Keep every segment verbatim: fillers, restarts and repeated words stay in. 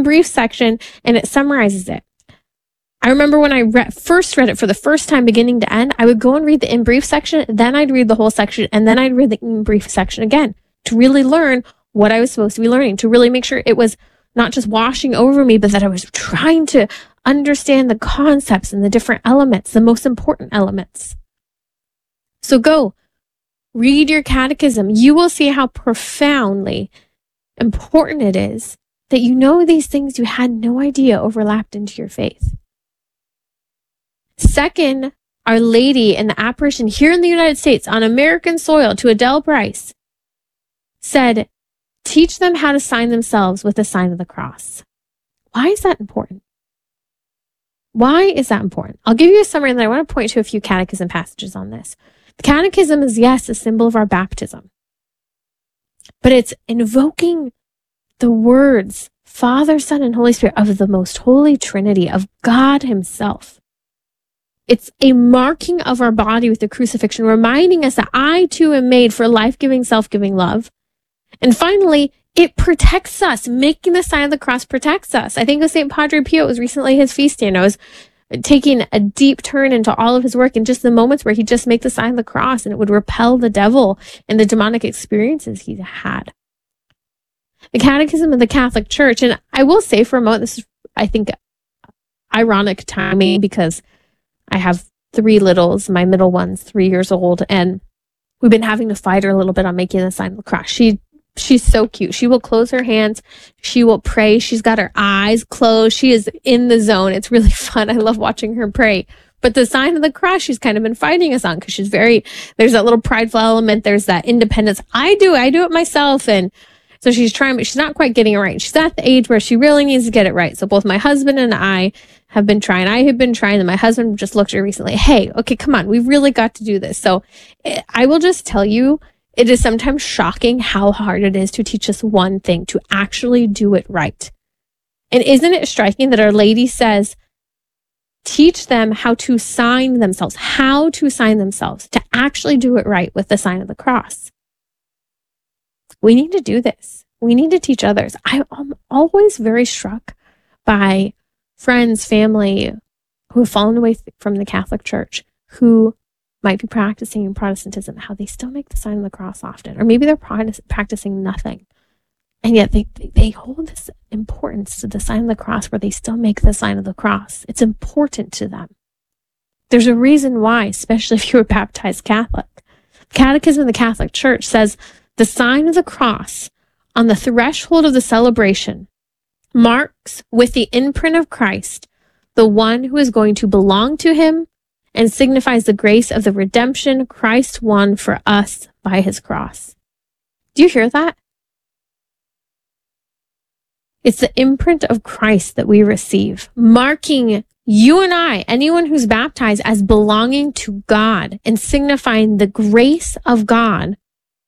brief section, and it summarizes it. I remember when I re- first read it for the first time, beginning to end, I would go and read the in brief section, then I'd read the whole section, and then I'd read the in brief section again to really learn what I was supposed to be learning, to really make sure it was not just washing over me, but that I was trying to understand the concepts and the different elements, the most important elements. So go read your catechism. You will see how profoundly important it is that you know these things you had no idea overlapped into your faith. Second, Our Lady in the apparition here in the United States on American soil to Adele Bryce said, teach them how to sign themselves with the sign of the cross. Why is that important? Why is that important? I'll give you a summary and then I want to point to a few catechism passages on this. The catechism is, yes, a symbol of our baptism, but it's invoking the words, Father, Son, and Holy Spirit of the most holy Trinity, of God himself. It's a marking of our body with the crucifixion, reminding us that I too am made for life-giving, self-giving love. And finally, it protects us. Making the sign of the cross protects us. I think of Saint Padre Pio, it was recently his feast day, and I was taking a deep turn into all of his work in just the moments where he'd just make the sign of the cross and it would repel the devil and the demonic experiences he had. The Catechism of the Catholic Church, and I will say for a moment, this is, I think, ironic timing because I have three littles. My middle one's three years old, and we've been having to fight her a little bit on making the sign of the cross. She She's so cute. She will close her hands. She will pray. She's got her eyes closed. She is in the zone. It's really fun. I love watching her pray. But the sign of the cross, she's kind of been fighting us on because she's very, there's that little prideful element. There's that independence. I do, I do it myself. And so she's trying, but she's not quite getting it right. She's at the age where she really needs to get it right. So both my husband and I have been trying. I have been trying, and my husband just looked at her recently. Hey, okay, come on. We've really got to do this. So I will just tell you, it is sometimes shocking how hard it is to teach us one thing, to actually do it right. And isn't it striking that Our Lady says, teach them how to sign themselves, how to sign themselves, to actually do it right with the sign of the cross. We need to do this. We need to teach others. I'm always very struck by friends, family who have fallen away from the Catholic Church, who might be practicing in Protestantism, how they still make the sign of the cross often, or maybe they're practicing nothing. And yet they, they hold this importance to the sign of the cross where they still make the sign of the cross. It's important to them. There's a reason why, especially if you were baptized Catholic. The Catechism of the Catholic Church says the sign of the cross on the threshold of the celebration marks with the imprint of Christ the one who is going to belong to him and signifies the grace of the redemption Christ won for us by his cross. Do you hear that? It's the imprint of Christ that we receive, marking you and I, anyone who's baptized, as belonging to God and signifying the grace of God,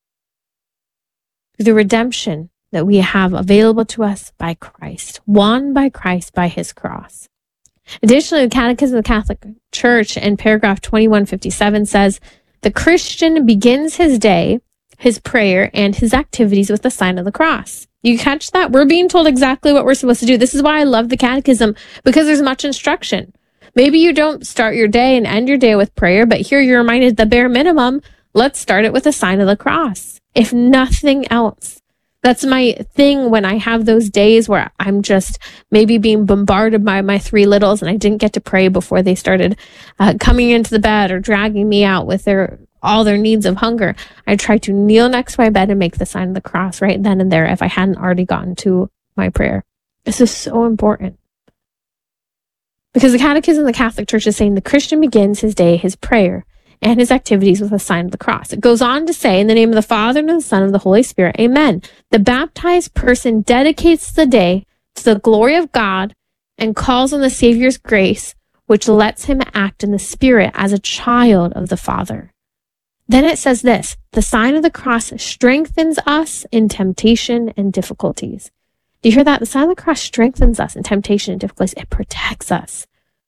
the redemption that we have available to us by Christ, won by Christ by his cross. Additionally, the Catechism of the Catholic Church in paragraph twenty-one fifty-seven says, the Christian begins his day, his prayer, and his activities with the sign of the cross. You catch that? We're being told exactly what we're supposed to do. This is why I love the Catechism, because there's much instruction. Maybe you don't start your day and end your day with prayer, but here you're reminded the bare minimum, let's start it with the sign of the cross. If nothing else. That's my thing when I have those days where I'm just maybe being bombarded by my three littles and I didn't get to pray before they started uh, coming into the bed or dragging me out with their all their needs of hunger. I try to kneel next to my bed and make the sign of the cross right then and there if I hadn't already gotten to my prayer. This is so important. Because the Catechism of the Catholic Church is saying the Christian begins his day, his prayer, and his activities with a sign of the cross. It goes on to say, in the name of the Father, and of the Son, and of the Holy Spirit, amen. The baptized person dedicates the day to the glory of God and calls on the Savior's grace, which lets him act in the Spirit as a child of the Father. Then it says this, the sign of the cross strengthens us in temptation and difficulties. Do you hear that? The sign of the cross strengthens us in temptation and difficulties. It protects us.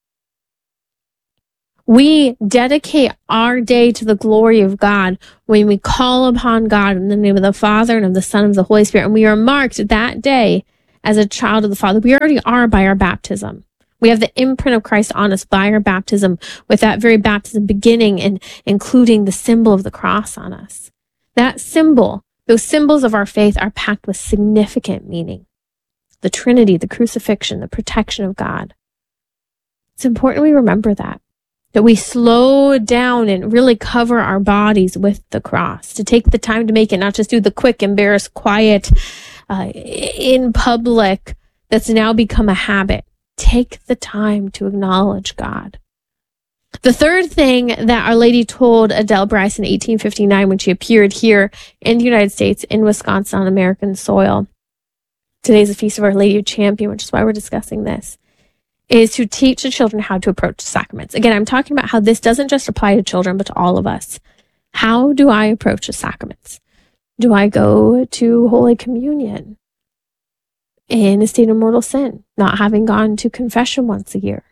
We dedicate our day to the glory of God when we call upon God in the name of the Father and of the Son and of the Holy Spirit. And we are marked that day as a child of the Father. We already are by our baptism. We have the imprint of Christ on us by our baptism, with that very baptism beginning and including the symbol of the cross on us. That symbol, those symbols of our faith are packed with significant meaning. The Trinity, the crucifixion, the protection of God. It's important we remember that, that we slow down and really cover our bodies with the cross, to take the time to make it, not just do the quick, embarrassed, quiet, uh, in public, that's now become a habit. Take the time to acknowledge God. The third thing that Our Lady told Adele Bryce in eighteen fifty-nine when she appeared here in the United States, in Wisconsin, on American soil. Today's the Feast of Our Lady of Champion, which is why we're discussing this, is to teach the children how to approach the sacraments. Again, I'm talking about how this doesn't just apply to children, but to all of us. How do I approach the sacraments? Do I go to Holy Communion in a state of mortal sin, not having gone to confession once a year?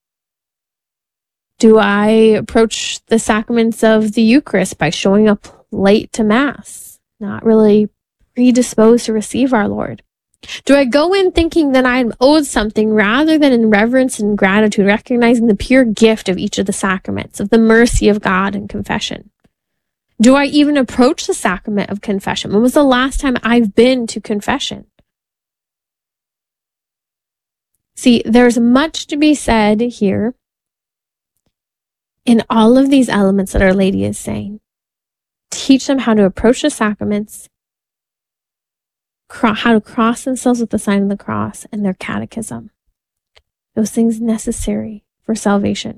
Do I approach the sacraments of the Eucharist by showing up late to Mass, not really predisposed to receive our Lord? Do I go in thinking that I'm owed something rather than in reverence and gratitude, recognizing the pure gift of each of the sacraments, of the mercy of God and confession? Do I even approach the sacrament of confession? When was the last time I've been to confession? See, there's much to be said here in all of these elements that Our Lady is saying. Teach them how to approach the sacraments, cro- how to cross themselves with the sign of the cross, and their catechism. Those things necessary for salvation.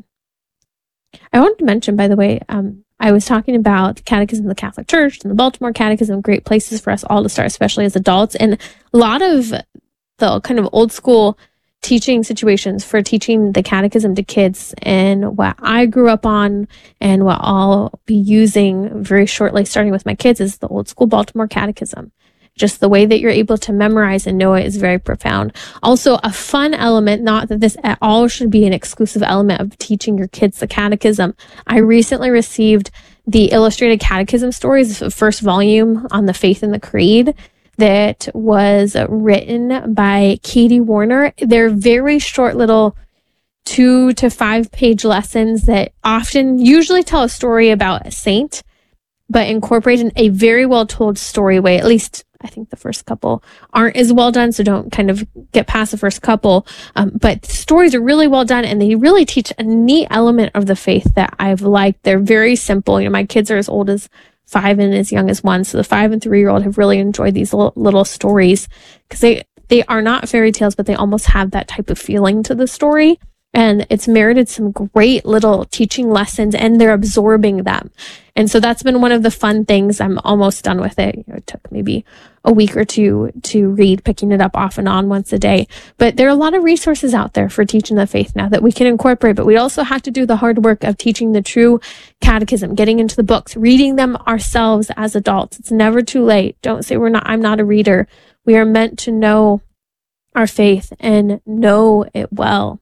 I wanted to mention, by the way, um, I was talking about the Catechism of the Catholic Church and the Baltimore Catechism, great places for us all to start, especially as adults. And a lot of the kind of old school teaching situations for teaching the catechism to kids, and what I grew up on and what I'll be using very shortly, starting with my kids, is the old school Baltimore Catechism. Just the way that you're able to memorize and know it is very profound. Also, a fun element, not that this at all should be an exclusive element of teaching your kids the catechism. I recently received the Illustrated Catechism Stories, the first volume on the Faith and the Creed, that was written by Katie Warner. They're very short little two to five page lessons that often usually tell a story about a saint, but incorporate in a very well told story way. At least I think the first couple aren't as well done, so don't kind of get past the first couple. Um, but the stories are really well done, and they really teach a neat element of the faith that I've liked. They're very simple. You know, my kids are as old as five and as young as one, so the five and three year old have really enjoyed these little, little stories, because they they are not fairy tales, but they almost have that type of feeling to the story. And it's merited some great little teaching lessons, and they're absorbing them. And so that's been one of the fun things. I'm almost done with it. You know, it took maybe a week or two to read, picking it up off and on once a day. But there are a lot of resources out there for teaching the faith now that we can incorporate. But we also have to do the hard work of teaching the true catechism, getting into the books, reading them ourselves as adults. It's never too late. Don't say we're not, I'm not a reader. We are meant to know our faith and know it well.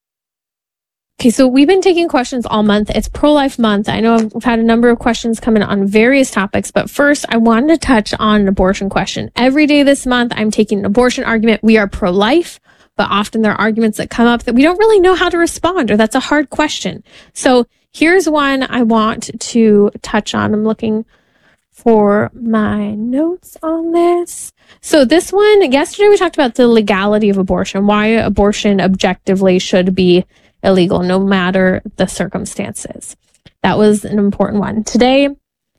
Okay, so we've been taking questions all month. It's Pro-Life Month. I know I've had a number of questions coming on various topics, but first I wanted to touch on an abortion question. Every day this month, I'm taking an abortion argument. We are pro-life, but often there are arguments that come up that we don't really know how to respond, or that's a hard question. So here's one I want to touch on. I'm looking for my notes on this. So this one, yesterday we talked about the legality of abortion, why abortion objectively should be illegal no matter the circumstances. That was an important one. Today,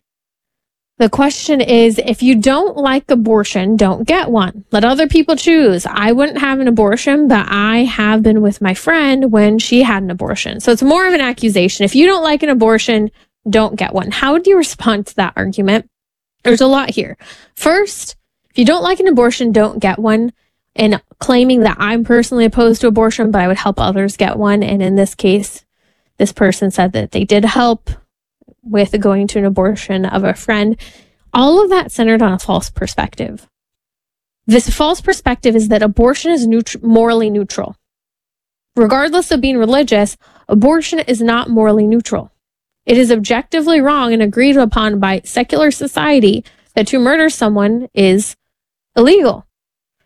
the question is, if you don't like abortion, don't get one. Let other people choose. I wouldn't have an abortion, but I have been with my friend when she had an abortion. So it's more of an accusation. If you don't like an abortion, don't get one. How would you respond to that argument? There's a lot here. First, if you don't like an abortion, don't get one. And claiming that I'm personally opposed to abortion, but I would help others get one. And in this case, this person said that they did help with going to an abortion of a friend. All of that centered on a false perspective. This false perspective is that abortion is neut- morally neutral. Regardless of being religious, abortion is not morally neutral. It is objectively wrong and agreed upon by secular society that to murder someone is illegal.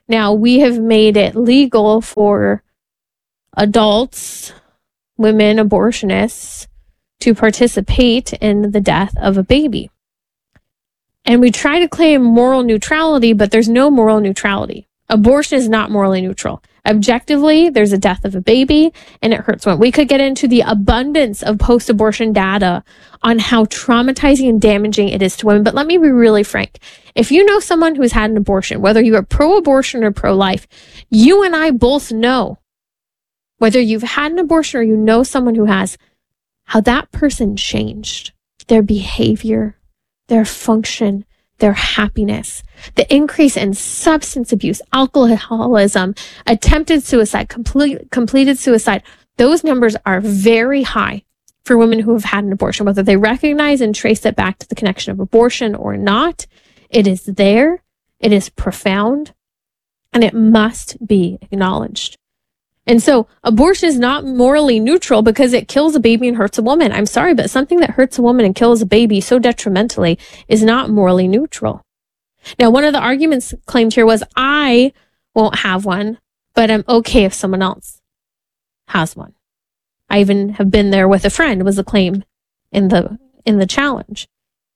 Now, we have made it legal for adults, women, abortionists, to participate in the death of a baby. And we try to claim moral neutrality, but there's no moral neutrality. Abortion is not morally neutral. Objectively, there's a death of a baby and it hurts women. We could get into the abundance of post-abortion data on how traumatizing and damaging it is to women. But let me be really frank. If you know someone who's had an abortion, whether you are pro-abortion or pro-life, you and I both know, whether you've had an abortion or you know someone who has, how that person changed their behavior, their function, their happiness, the increase in substance abuse, alcoholism, attempted suicide, complete, completed suicide. Those numbers are very high for women who have had an abortion, whether they recognize and trace it back to the connection of abortion or not. It is there. It is profound, and it must be acknowledged. And so abortion is not morally neutral because it kills a baby and hurts a woman. I'm sorry, but something that hurts a woman and kills a baby so detrimentally is not morally neutral. Now, one of the arguments claimed here was, I won't have one, but I'm okay if someone else has one. I even have been there with a friend, was a claim in the in the challenge.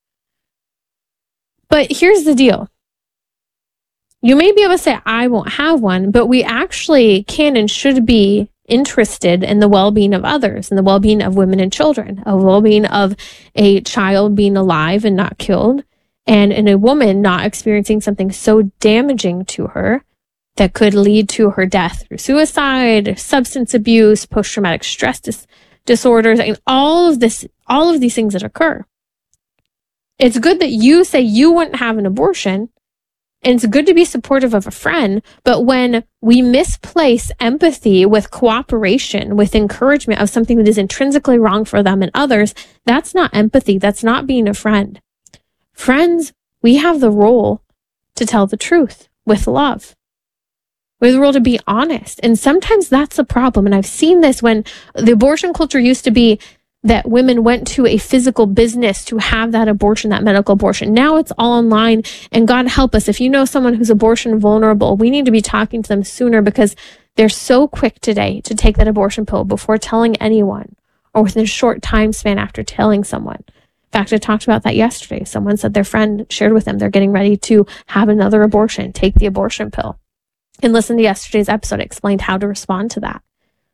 But here's the deal. You may be able to say, I won't have one, but we actually can and should be interested in the well-being of others and the well-being of women and children, a well-being of a child being alive and not killed, and in a woman not experiencing something so damaging to her that could lead to her death through suicide, substance abuse, post-traumatic stress dis- disorders, and all of this, all of these things that occur. It's good that you say you wouldn't have an abortion, and it's good to be supportive of a friend, but when we misplace empathy with cooperation, with encouragement of something that is intrinsically wrong for them and others, that's not empathy. That's not being a friend. Friends, we have the role to tell the truth with love. We have the role to be honest. And sometimes that's a problem. And I've seen this when the abortion culture used to be that women went to a physical business to have that abortion, that medical abortion. Now it's all online, and God help us. If you know someone who's abortion vulnerable, we need to be talking to them sooner because they're so quick today to take that abortion pill before telling anyone or within a short time span after telling someone. In fact, I talked about that yesterday. Someone said their friend shared with them they're getting ready to have another abortion, take the abortion pill. And listen to yesterday's episode. I explained how to respond to that.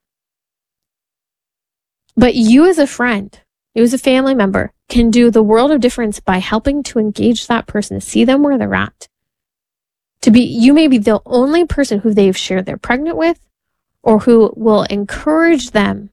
But you as a friend, you as a family member, can do the world of difference by helping to engage that person, to see them where they're at. To be, you may be the only person who they've shared they're pregnant with, or who will encourage them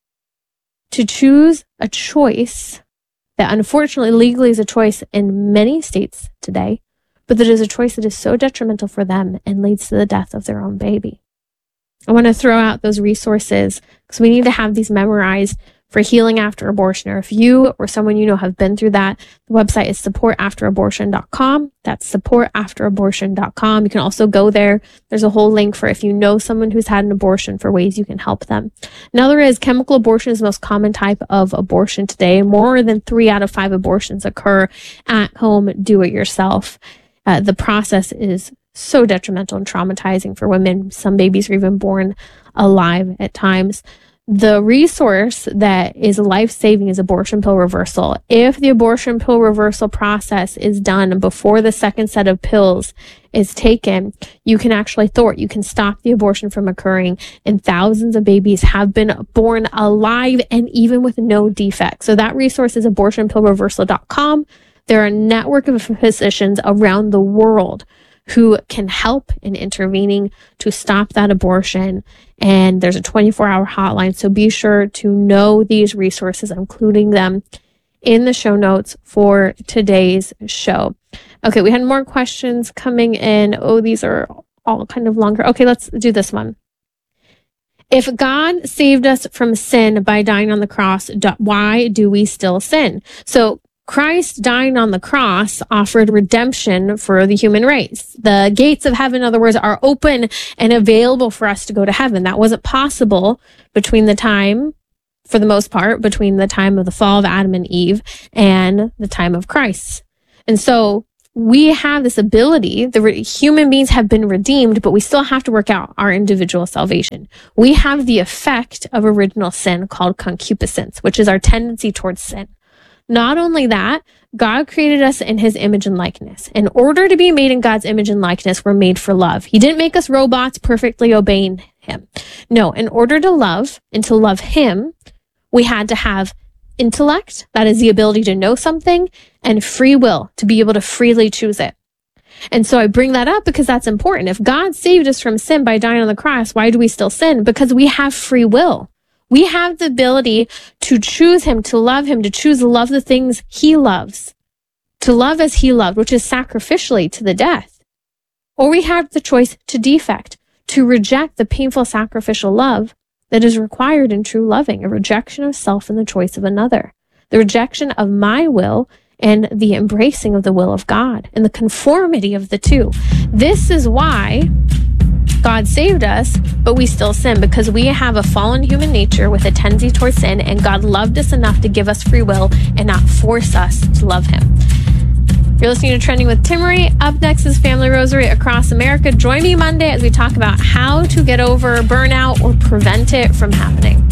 to choose a choice that unfortunately legally is a choice in many states today, but that is a choice that is so detrimental for them and leads to the death of their own baby. I want to throw out those resources because we need to have these memorized for healing after abortion. Or if you or someone you know have been through that, the website is support after abortion dot com. That's support after abortion dot com. You can also go there. There's a whole link for if you know someone who's had an abortion for ways you can help them. Another is chemical abortion is the most common type of abortion today. More than three out of five abortions occur at home, do it yourself. Uh, the process is so detrimental and traumatizing for women. Some babies are even born alive at times. The resource that is life-saving is abortion pill reversal. If the abortion pill reversal process is done before the second set of pills is taken, you can actually thwart, you can stop the abortion from occurring, and thousands of babies have been born alive and even with no defect. So that resource is abortion pill reversal dot com. There are a network of physicians around the world who can help in intervening to stop that abortion. And there's a twenty-four hour hotline. So be sure to know these resources, including them in the show notes for today's show. Okay, we had more questions coming in. Oh, these are all kind of longer. Okay, let's do this one. If God saved us from sin by dying on the cross, why do we still sin? So Christ dying on the cross offered redemption for the human race. The gates of heaven, in other words, are open and available for us to go to heaven. That wasn't possible between the time, for the most part, between the time of the fall of Adam and Eve and the time of Christ. And so we have this ability. The re- human beings have been redeemed, but we still have to work out our individual salvation. We have the effect of original sin called concupiscence, which is our tendency towards sin. Not only that, God created us in his image and likeness. In order to be made in God's image and likeness, we're made for love. He didn't make us robots perfectly obeying him. No, in order to love and to love him, we had to have intellect, that is the ability to know something, and free will, to be able to freely choose it. And so I bring that up because that's important. If God saved us from sin by dying on the cross, why do we still sin? Because we have free will. We have the ability to choose him, to love him, to choose to love the things he loves, to love as he loved, which is sacrificially to the death. Or we have the choice to defect, to reject the painful sacrificial love that is required in true loving, a rejection of self and the choice of another, the rejection of my will and the embracing of the will of God, and the conformity of the two. This is why God saved us, but we still sin, because we have a fallen human nature with a tendency towards sin, and God loved us enough to give us free will and not force us to love him. You're listening to Trending with Timmerie. Up next is Family Rosary Across America. Join me Monday as we talk about how to get over burnout or prevent it from happening.